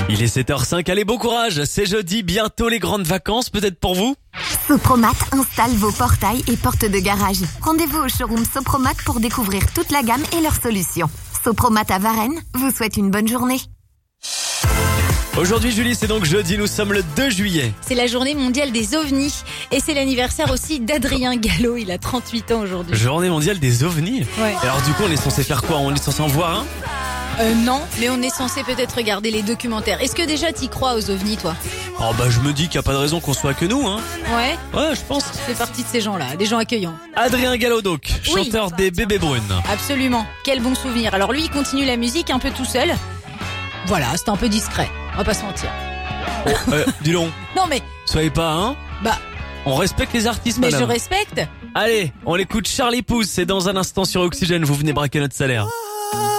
Il est 7h05, allez bon courage, c'est jeudi, bientôt les grandes vacances peut-être pour vous. Sopromat installe vos portails et portes de garage. Rendez-vous au showroom Sopromat pour découvrir toute la gamme et leurs solutions. Sopromat à Varennes vous souhaite une bonne journée. Aujourd'hui Julie, c'est donc jeudi, nous sommes le 2 juillet. C'est la journée mondiale des ovnis et c'est l'anniversaire aussi d'Adrien Gallo, il a 38 ans aujourd'hui. Journée mondiale des ovnis. Ouais. Alors du coup on est censé faire quoi? On est censé en voir un? Non, mais on est censé peut-être regarder les documentaires. Est-ce que déjà t'y crois aux ovnis, toi? Oh bah je me dis qu'il n'y a pas de raison qu'on soit que nous, hein. Ouais, Ouais, je pense. tu fais partie de ces gens-là, des gens accueillants. Adrien Gallo donc, Oui. chanteur des Bébés Brunes. Absolument, quel bon souvenir. Alors lui, il continue la musique un peu tout seul. Voilà, c'est un peu discret, on va pas se mentir. Dis donc, Non mais, soyez pas, hein. bah, On respecte les artistes, mais madame. je respecte. Allez, on l'écoute Charlie Pouce, c'est dans un instant sur Oxygène, vous venez braquer notre salaire.